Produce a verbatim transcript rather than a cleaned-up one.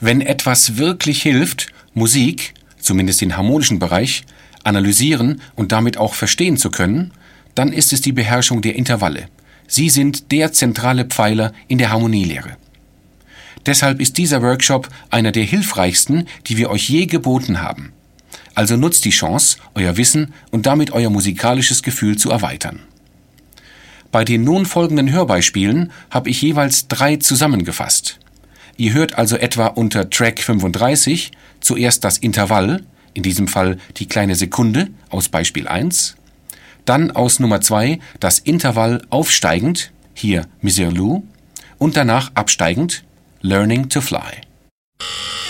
Wenn etwas wirklich hilft, Musik, zumindest den harmonischen Bereich, analysieren und damit auch verstehen zu können, dann ist es die Beherrschung der Intervalle. Sie sind der zentrale Pfeiler in der Harmonielehre. Deshalb ist dieser Workshop einer der hilfreichsten, die wir euch je geboten haben. Also nutzt die Chance, euer Wissen und damit euer musikalisches Gefühl zu erweitern. Bei den nun folgenden Hörbeispielen habe ich jeweils drei zusammengefasst. Ihr hört also etwa unter Track fünfunddreißig zuerst das Intervall, in diesem Fall die kleine Sekunde aus Beispiel eins, dann aus Nummer zwei das Intervall aufsteigend, hier Misirlou, und danach absteigend, Learning to Fly.